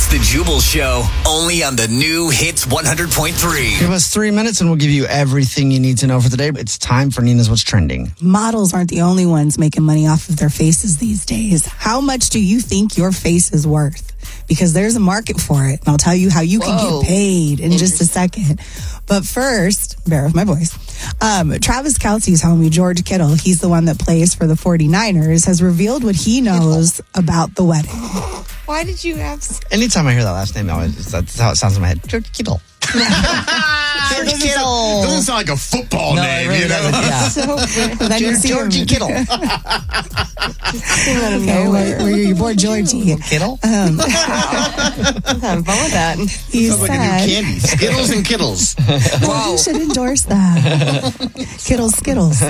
It's the Jubal Show, only on the new Hits 100.3. Give us 3 minutes and we'll give you everything you need to know for the day. It's time for Nina's What's Trending. Models aren't the only ones making money off of their faces these days. How much do you think your face is worth? Because there's a market for it. And I'll tell you how you can get paid in just a second. But first, bear with my voice. Travis Kelce's homie, George Kittle, he's the one that plays for the 49ers, has revealed what he knows about the wedding. Why did you have... Anytime I hear that last name, that's how it sounds in my head. George Kittle. George Kittle. Doesn't sound like a football name, really you know? Georgie Kittle. Okay, where your boy Georgie. Kittle? I'm having fun with that. He Sounds like a new said, candy. Skittles and Kittles. well, you should endorse that. Skittles.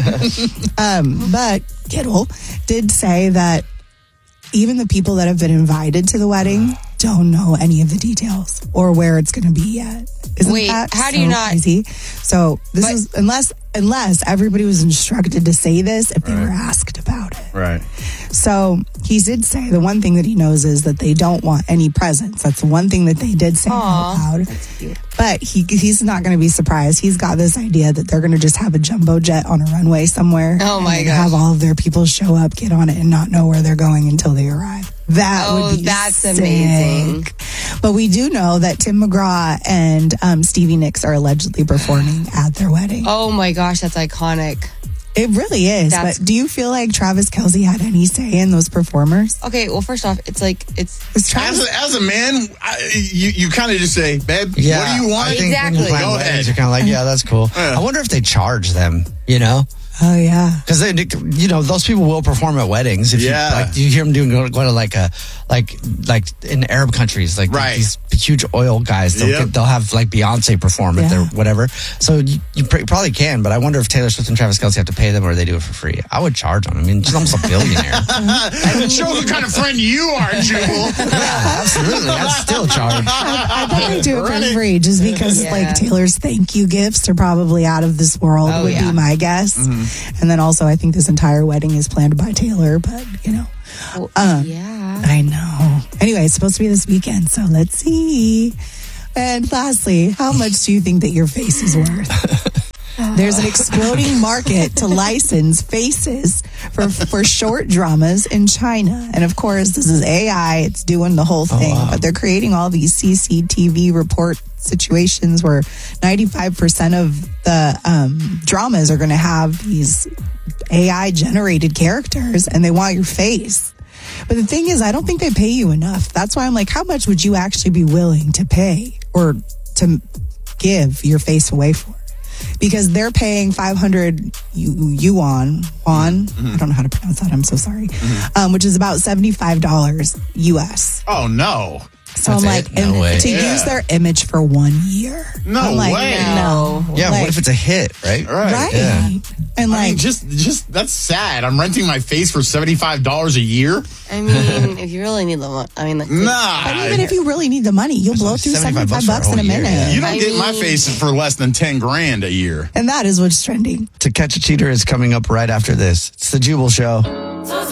But Kittle did say that even the people that have been invited to the wedding don't know any of the details or where it's going to be yet. Wait, how do you not? Crazy? So this is unless everybody was instructed to say this if they were asked about it. Right. So he did say the one thing that he knows is that they don't want any presents. That's the one thing that they did say out loud. That's cute. But he's not going to be surprised. He's got this idea that they're going to just have a jumbo jet on a runway somewhere. Oh my gosh! gosh. Have all of their people show up, get on it, and not know where they're going until they arrive. That would be that's sick. amazing. But we do know that Tim McGraw and Stevie Nicks are allegedly performing at their wedding. Oh my gosh, that's iconic. It really is. But do you feel like Travis Kelce had any say in those performers? Okay, well, first off, it's Travis. As a man, you kind of just say, babe, what do you want? I think Exactly. when you plan Go weddings, ahead. you're kind of like, yeah, that's cool. I wonder if they charge them, you know? Oh yeah. Because those people will perform at weddings. If you hear them go to like in Arab countries, like these huge oil guys. They'll have like Beyonce perform at their whatever. So you probably can, but I wonder if Taylor Swift and Travis Kelce have to pay them or they do it for free. I would charge them. I mean, she's almost a billionaire. Show the kind of friend you are, Jubal. Yeah, absolutely. I'd still charge. I bet they do it for free just because like Taylor's thank you gifts are probably out of this world would be my guess. Mm-hmm. And then also I think this entire wedding is planned by Taylor, but you know. I know. Anyway, it's supposed to be this weekend, so let's see. And lastly, how much do you think that your face is worth? There's an exploding market to license faces for short dramas in China. And of course, this is AI. It's doing the whole thing. But they're creating all these CCTV report situations where 95% of the dramas are going to have these AI-generated characters, and they want your face. But the thing is, I don't think they pay you enough. That's why I'm like, how much would you actually be willing to pay or to give your face away for? Because they're paying 500 yuan. I don't know how to pronounce that. I'm so sorry. Which is about $75 US. Oh, no. So I'm like, to use their image for 1 year. No way. No. Yeah, what if it's a hit, right? Right. Yeah. And I mean, just that's sad. I'm renting my face for $75 a year. I mean, if you really need the money, I mean, like, Nah. But even if you really need the money, you'll blow through $75 in a minute. You don't get my face for less than $10,000 a year. And that is what's trending. To Catch a Cheater is coming up right after this. It's the Jubal Show.